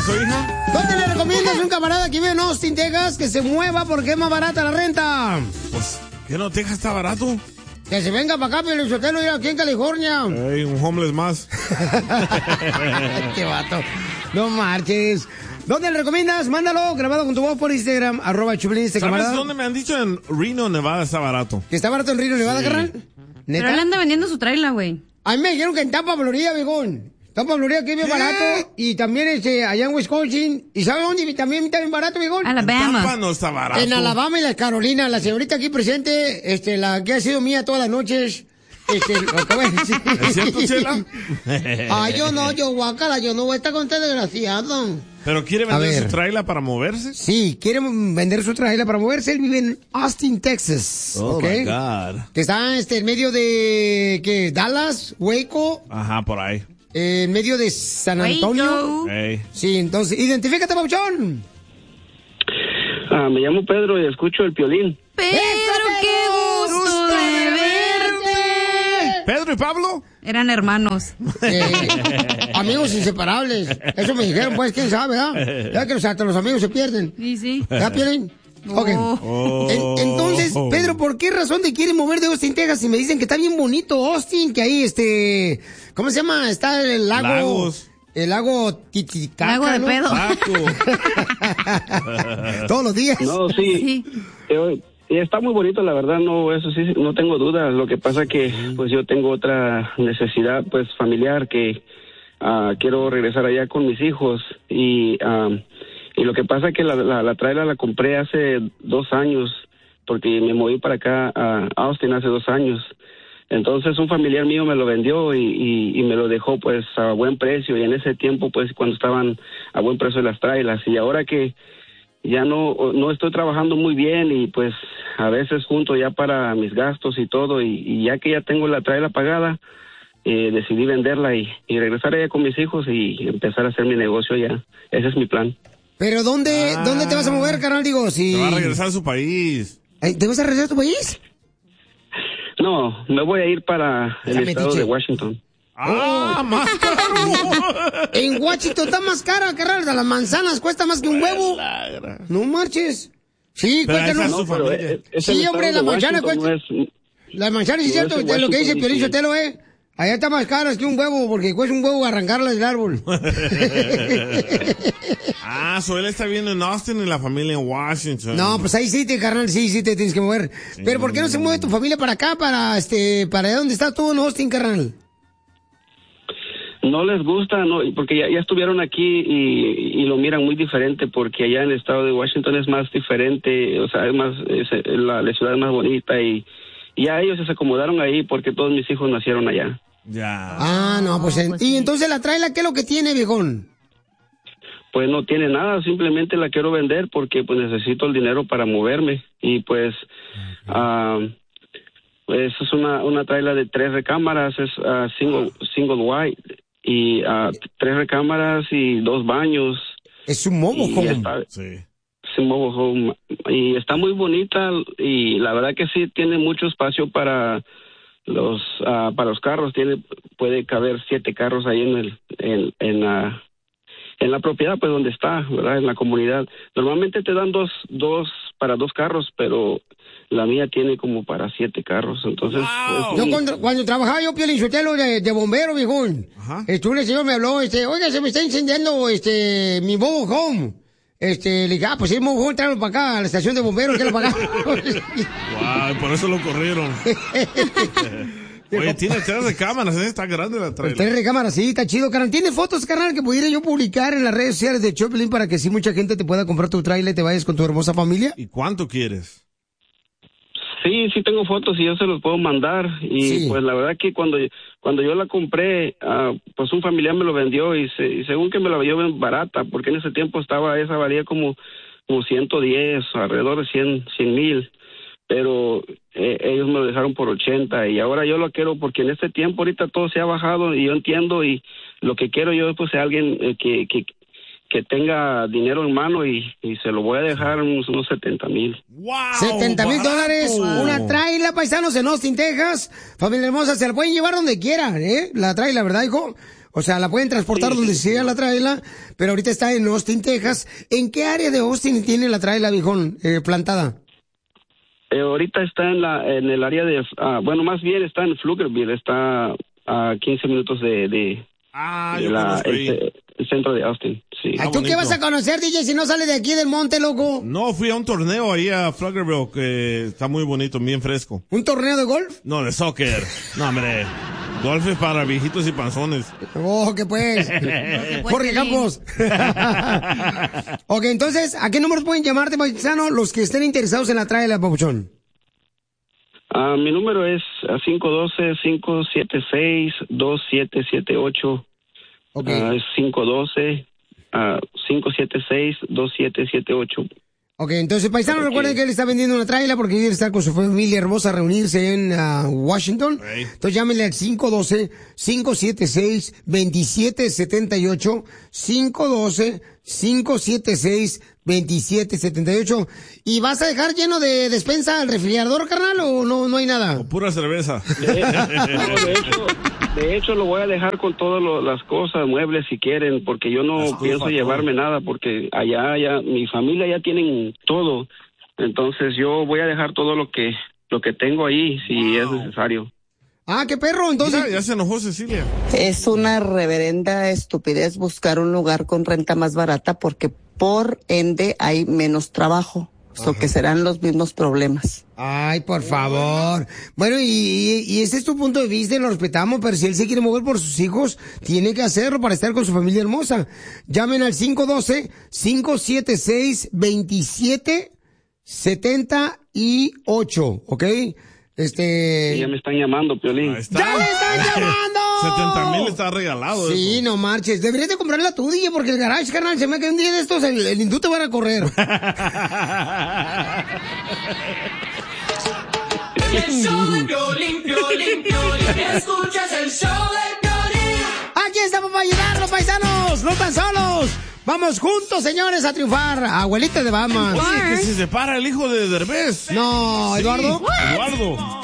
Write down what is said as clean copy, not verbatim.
pasó, hija? ¿Dónde le recomiendas a un camarada que vive en Austin, Texas, que se mueva porque es más barata la renta? Pues, ¿qué no, Texas está barato? Que se venga para acá, Piolín Sotelo, ir aquí en California. Ey, un homeless más. Qué vato. No marches. ¿Dónde le recomiendas? Mándalo grabado con tu voz por Instagram, @Choplin, ¿Sabes camarada. dónde me han dicho? En Reno, Nevada está barato. ¿Que está barato en Reno, Nevada, carnal? Pero él anda vendiendo su trailer, güey. A mí me dijeron que en Tampa, Florida, viejón. Tampa, Florida, que es bien barato. Y también allá en Wisconsin. ¿Y sabe dónde también está bien barato, viejón? Alabama. Tampa no está barato. En Alabama y la Carolina. La señorita aquí presente, la que ha sido mía todas las noches. Lo que voy a decir. ¿Es cierto, Chela? Ay, yo guácala, yo no voy a estar con este desgraciado. ¿Pero quiere vender su trailer para moverse? Sí, quiere vender su trailer para moverse. Él vive en Austin, Texas. Oh, ¿okay? my God. Que está en medio de, ¿qué? Dallas, Waco. Ajá, por ahí. En medio de San Antonio. Hey. Sí, entonces, identifícate, Pauchón. Me llamo Pedro y escucho el Piolín. Pedro, qué gusto de verte. ¿Pedro y Pablo? Eran hermanos. Amigos inseparables. Eso me dijeron, pues, quién sabe, ¿ah? Ya que hasta los amigos se pierden. Sí, sí. ¿Ya, Piolín? Ok. Entonces, Pedro, ¿por qué razón te quieren mover de Austin, Texas? Y me dicen que está bien bonito Austin, que ahí, ¿cómo se llama? Está el lago... Lagos. El lago Titicaca, Lago de ¿no? pedo. Todos los días. No, sí. Y está muy bonito, la verdad, no, eso sí, no tengo dudas. Lo que pasa que, pues, yo tengo otra necesidad, pues, familiar, que quiero regresar allá con mis hijos. Y lo que pasa es que la trailer la compré hace 2 años, porque me moví para acá a Austin hace 2 años. Entonces un familiar mío me lo vendió y me lo dejó pues a buen precio, y en ese tiempo pues cuando estaban a buen precio las trailers, y ahora que ya no estoy trabajando muy bien y pues a veces junto ya para mis gastos y todo, y ya que ya tengo la trailer pagada, decidí venderla y regresar allá con mis hijos y empezar a hacer mi negocio allá. Ese es mi plan. Pero ¿dónde te vas a mover, carnal? Digo, si... Se va a regresar a su país. ¿Te vas a regresar a tu país? No, me voy a ir para el estado de Washington. Más caro. En Washington está más cara, carnal. Las manzanas cuesta más que un huevo. No marches. Sí, cuesta sí, hombre, la manzana cuesta. Las manzanas, sí, es cierto, es lo que dice Piolín Sotelo, allá está más caras que un huevo, porque cuesta un huevo arrancarla del árbol. So él está viviendo en Austin y la familia en Washington. No, pues ahí sí, carnal, sí te tienes que mover. Sí. Pero ¿por qué no se mueve tu familia para acá, para allá donde estás tú en Austin, carnal? No les gusta, no, porque ya estuvieron aquí y lo miran muy diferente, porque allá en el estado de Washington es más diferente, o sea, la ciudad es más bonita, y ya ellos se acomodaron ahí porque todos mis hijos nacieron allá. Ya. No, pues, y entonces la traila, ¿qué es lo que tiene, viejón? Pues no tiene nada, simplemente la quiero vender porque pues necesito el dinero para moverme, y pues pues es una traila de 3 recámaras, es single wide, y 3 recámaras y 2 baños. Es un mobile home. Sí. Es un mobile home y está muy bonita, y la verdad que sí tiene mucho espacio para los carros. Puede caber 7 carros ahí en la propiedad, pues donde está, ¿verdad? En la comunidad. Normalmente te dan dos para 2 carros, pero la mía tiene como para 7 carros. Entonces, yo cuando trabajaba yo, Piolín Sotelo, de bombero, viejón, un señor me habló, oiga, se me está incendiando mi mobile home. Le dije, pues el mobile home, tráelo para acá, a la estación de bomberos, que lo pagamos. Por eso lo corrieron. Oye, tiene 3 recámaras, está grande la trailer. 3 recámaras, sí, está chido, carnal. ¿Tiene fotos, carnal, que pudiera yo publicar en las redes sociales de Choplin para que sí mucha gente te pueda comprar tu trailer y te vayas con tu hermosa familia? ¿Y cuánto quieres? Sí tengo fotos y yo se los puedo mandar. Y pues la verdad que cuando yo la compré, pues un familiar me lo vendió y según que me la vendió bien barata, porque en ese tiempo esa valía como 110, alrededor de 100,000. Pero ellos me lo dejaron por 80, y ahora yo lo quiero porque en este tiempo ahorita todo se ha bajado, y yo entiendo, y lo que quiero yo pues es alguien que tenga dinero en mano, y se lo voy a dejar unos 70,000. ¡Wow! $70,000, una traila, paisanos, en Austin, Texas. Familia hermosa, se la pueden llevar donde quieran, la traila, ¿verdad, hijo? O sea, la pueden transportar donde sea la traila, pero ahorita está en Austin, Texas. ¿En qué área de Austin tiene la traila, viejón, plantada? Ahorita está en el área de, bueno, más bien está en Pflugerville, está a 15 minutos de el centro de Austin. Sí. ¿Tú bonito. ¿Qué vas a conocer, DJ, si no sales de aquí del monte, loco? No, fui a un torneo ahí a Pflugerville que está muy bonito, bien fresco. ¿Un torneo de golf? No, de soccer. No, hombre. Golf es para viejitos y panzones. Oh, ¿qué pues? Jorge Campos. Ok, entonces, ¿a qué números pueden llamarte, paisano, los que estén interesados en la traila, papuchón? Mi número es 512-576-2778. Okay. Es 512-576-2778. Ok, entonces, paisano, recuerden que él está vendiendo una traila porque quiere estar con su familia hermosa a reunirse en Washington. Hey. Entonces, llámenle al 512-576-2778. 512-576-2778. ¿Y vas a dejar lleno de despensa al refrigerador, carnal, o no hay nada? O pura cerveza. De hecho, lo voy a dejar con todas las cosas, muebles, si quieren, porque yo no pienso llevarme nada, porque allá mi familia ya tienen todo. Entonces, yo voy a dejar todo lo que tengo ahí, si es necesario. Ah, qué perro, entonces. Ya se enojó Cecilia. Es una reverenda estupidez buscar un lugar con renta más barata porque por ende hay menos trabajo. So que serán los mismos problemas. Ay, por favor. Bueno, y ese es tu punto de vista y lo respetamos, pero si él se quiere mover por sus hijos, tiene que hacerlo para estar con su familia hermosa. Llamen al 512-576-2778, ¿ok? Sí, ya me están llamando, Piolín. ¡Ya me están llamando! 70,000 está regalado. Sí, eso. No marches. Deberías de comprarla tú, DJ, porque el garage, carnal, se me cae un día de estos, el hindú te van a correr. El show de Piolín, Piolín, Piolín. Escuchas el show de Piolín. Aquí estamos para ayudarlos, paisanos. No tan solos. Vamos juntos, señores, a triunfar. Abuelita de Batman. Oye, que se separa el hijo de Derbez. No, Eduardo. Eduardo.